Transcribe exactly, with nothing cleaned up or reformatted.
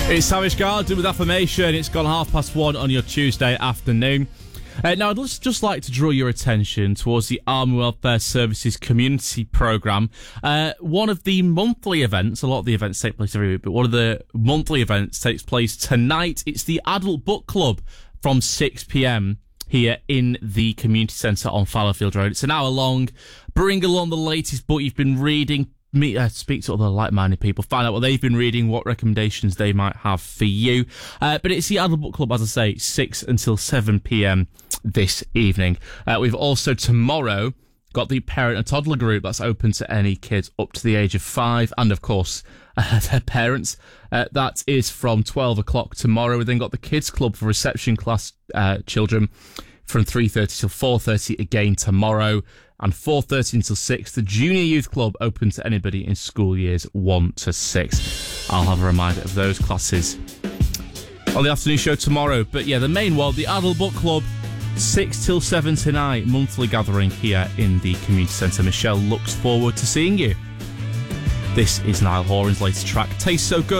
It's Hamish Garden with Affirmation. It's gone half past one on your Tuesday afternoon. Uh, now, I'd just, just like to draw your attention towards the Army Welfare Services Community Programme. Uh, one of the monthly events, a lot of the events take place every week, but one of the monthly events takes place tonight. It's the Adult Book Club from six p.m. here in the community centre on Fallowfield Road. It's an hour long. Bring along the latest book you've been reading. Meet, uh, speak to other like-minded people, find out what they've been reading, what recommendations they might have for you. Uh, but it's the Adult Book Club, as I say, six until seven p.m. this evening. Uh, we've also tomorrow got the parent and toddler group that's open to any kids up to the age of five, and of course uh, their parents. Uh, that is from twelve o'clock tomorrow. We've then got the kids club for reception class uh, children from three thirty till four thirty again tomorrow. And four thirty until six, the Junior Youth Club open to anybody in school years one to six. I'll have a reminder of those classes on the afternoon show tomorrow. But yeah, the main one, the Adult Book Club, six till seven tonight, monthly gathering here in the community centre. Michelle looks forward to seeing you. This is Niall Horan's latest track, Tastes So Good.